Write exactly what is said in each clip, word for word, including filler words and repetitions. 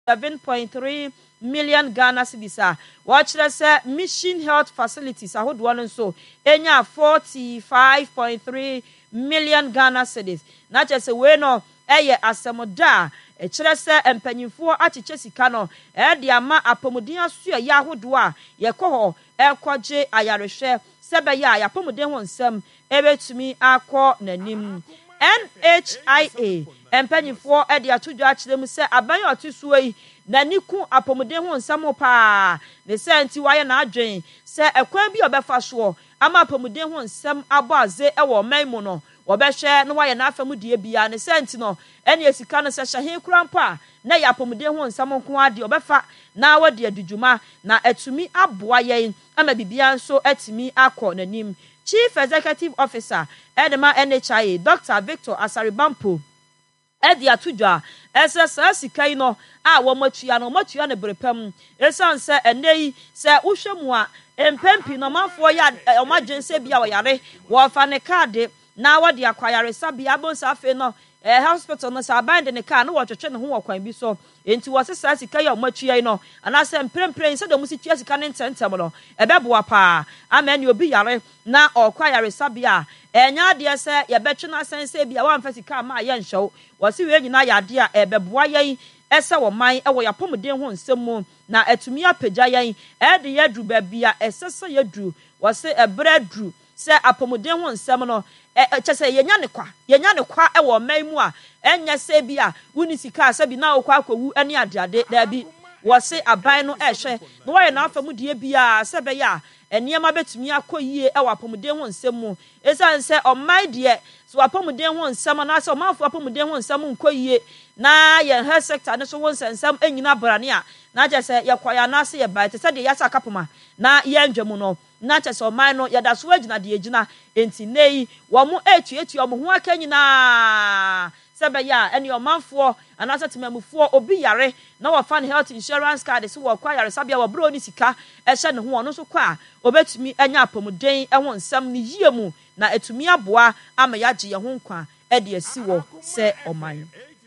seven point three million Ghana cedis a wɔkyerɛ sɛ mission health facilities ahodoɔ no nso enya forty-five point three million Ghana cedis na kyerɛ sɛ wei no ɛyɛ asɛmda a ɛkyerɛ sɛ mpanyinfoɔ akyekyɛ sika no ɛde ama apɔmuden aso ɛyɛ ahodoɔ a yɛkɔ hɔ ɛkɔgye ayarehwɛ sɛ bɛyɛ a yapɔmuden ho nsɛm ɛbɛtumi akɔ n'anim. N H I A mpanyinfoɔ ɛde ato dwa akyerɛ mu sɛ aban a ɔte so yi n'ani ku apɔmuden ho nsɛm paa ne sɛ nti wayɛ n'adwen sɛ ɛkwan bi ɔbɛfa soɔ ama apɔmuden ho nsɛm abɔ aze ɛwɔ ɔman mu no wɔbɛhwɛ na wayɛ n'afam die bia ne sɛ nti no ɛne esika no sɛ hyɛhen kura mpa na yɛ apɔmuden ho nsɛm nko ade ɔbɛfa na wɔde adudwuma na atumi aboa yɛn ama bibia nso atumi akɔ n'anim. Chief Executive Officer Edema N H I A Doctor Victor Asaribampo ɛde ato dwa ɛsɛ saa sika yi no a wɔmatua no wɔmatua no berepam ɛsan sɛ ɛnɛ yi sɛ wohwɛ mu a mpempi no manfoɔ yɛ ɔmadwense bia wɔyare wɔfa ne kaade na wɔde akwayaresa bia bonsa afe no eh hospital no sa aban de ne car no wɔtwetwe ne ho wɔ kwan bi so enti wɔse saa sika yi ɔmatua yi no anasɛ mprempren sɛ de mu si tua sika ne ntɛntɛm no ɛbɛboa paa ama ne obi yare na ɔkwayaresa bia ɛnya adeɛ sɛ yɛbɛtwe na asɛnse bia wɔamfa sika ma yɛ nhyɛw wɔse we nyina yɛ adeɛ a ɛbɛboa yɛn ɛsɛ wɔ man ɛwɔ yapɔmuden ho nsɛm mu na atumi apagya yɛn ɛde yɛduru baabi a ɛsɛ sɛ yɛduru wɔse ɛbrɛ duru sɛ apɔmuden ho nsɛm no ɛkyɛ sɛ yɛnya ne kwa yɛnya ne kwa ɛwɔ man mu a ɛnyɛ sɛ bi a wuni sika sɛ bi na okwa akɔwu ɛne adeade daabi wɔse aban no ɛhwɛ na wɔyɛ n'afa mu die bia sɛ bɛyɛ a ɛnneɛma betumi akɔ yie ɛwɔ apɔmuden ho nsɛm mu ɛsan sɛ ɔman deɛ so apɔmuden ho nsɛm na sɛ ɔmanfo apɔmuden ho nsɛm nkɔ yie na yɛn health sector ne so ho nsɛm ɛnyina brane a na kyɛ sɛ yɛkɔ ya na sɛ yɛba te sɛ deɛ yɛsa kapoma na yɛndwɛ no na kyɛ sɛ ɔman no yɛda so agyina deɛ gyina enti nei wɔ mo etuatua mo ho aka nyinaa sɛ bɛyɛ a ɛne ɔmanfoɔ anasɛ temamufoɔ obi yare na wɔfa ne health insurance card sɛ wɔkɔ yaresabea wɔbrɛ ne sika ɛhyɛ ne ho ɔno so kɔ a obetumi anya apɔmuden ɛho nsɛm ne yie mu na etumi aboa ama yɛagye yɛn ho nkwa ɛde asi wɔ sɛ ɔman.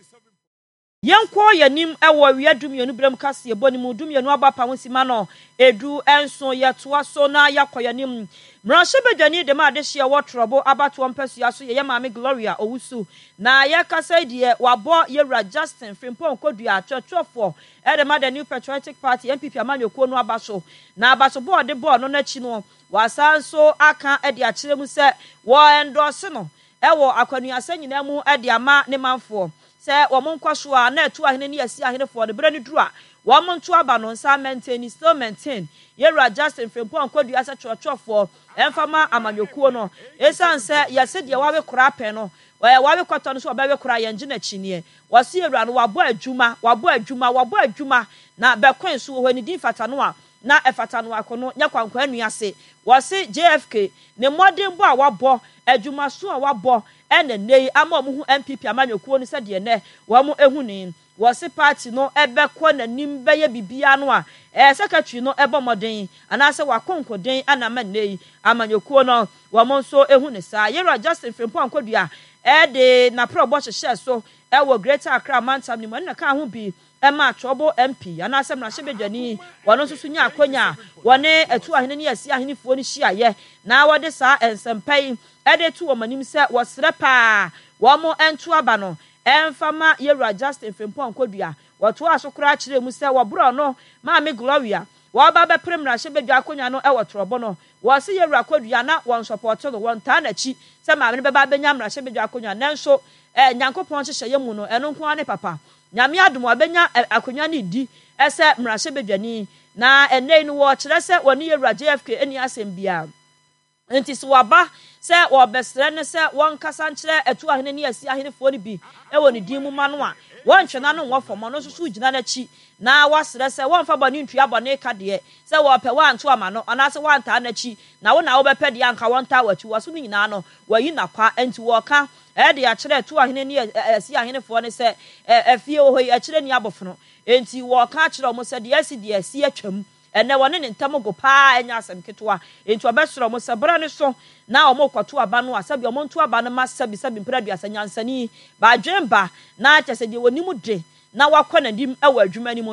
Yenko yanim ewo wiya dumienu brem kase eboni mu dumienu abapa ho sima no edu enso yetoa so na yakoyanim mranhye bedwani de ma adehye wotrobo abato mpasua so ye maame Gloria owusu na yakasa die wabo yewra Justin Frimpong kodua twetwofo e de ma the New Patriotic Party M P P amanyokuo no abaso na abaso board de board no na chi no wasanso aka e de akire mu se wo endorse no ewo akwanuasa nyina mu e de ama ne manfo se wo monkwa so a na etu ahene ne yasi ahene fo de bra ne duru a wo monto aba no nsa maintain still maintain yewra Justin Frimpong kodua se twetwofo emfama amanyokuo no esan se yase de wawe kora pɛ no wawe kɔtɔ no so wabe kora yenje na chinie wase yewra no wabo adwuma wabo adwuma wabo adwuma na bekwen so ho ni din fata no a na efata no akono nya kwankwa anu ase wase J F K ne modern bo a wabo adwuma so a wabo ene nei ama mu hu M P P amanyokuo no se de ne wa mu ehu ni wase party no ebekɔ nanim beye bibia no a eh secretary no ebo moden anase wakonkoden anama nei amanyokuo no wa mo nso ehu ne saa yewra Justin Frimpong kodua e de na probo hyehye so e wo Greater Accra mantam ni mo na ka ho bi e ma trouble M P anase mrahye bedwani wono nso so nya akonya wone etu ahene ne yasi ahene fuo ni hyiaye na wode saa ensempai e de tu wo manim se wo sere pa wo mo ento aba no emfama yewra Justin Frimpong kodua wato asokora kire mu se wo bro no maame Gloria wo ba be prem na hye bedwa akonya no e wo trobo no wo se yewra kodua na won support no won ta na chi se maame be ba benya mra hye bedwa akonya nanso eh Nyankopɔn hyehyɛ yemu no eno nko ane papa nyame adom abenya akonya ne di ese mra hye bedwani na enei no wo kire se woni yewra J F K eni asem bia enti so waba se wo besre ne se won kasa nkire etu ahene ne yasi ahene fo ni bi e woni din mu ma no a won twena no wo fom no so so gina na chi na wasre se won fa bani ntua bani ka de se wo pe wa nto ama no ana se wan ta na chi na wo na wo be pe de anka won ta wachi waso ni nyina no wayi na kwa enti wo ka e de a kire etu ahene ne yasi ahene fo ne se afie wo hoyi a kire ni abofono enti wo ka kire mo se de yasi de yasi atwam ene wone ne ntam go pa enya asem ketwa enti obesoro mo se bra ne so na omo kwato aba no asabi omo nto aba no masabi sabi mpradua sanyansani ba dwemba na kyese de woni mu de na wakɔ nadim ewa adwuma ni mu